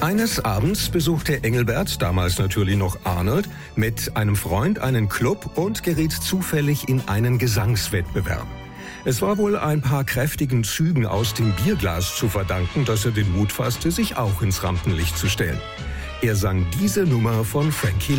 Eines Abends besuchte Engelbert, damals natürlich noch Arnold, mit einem Freund einen Club und geriet zufällig in einen Gesangswettbewerb. Es war wohl ein paar kräftigen Zügen aus dem Bierglas zu verdanken, dass er den Mut fasste, sich auch ins Rampenlicht zu stellen. Er sang diese Nummer von Frankie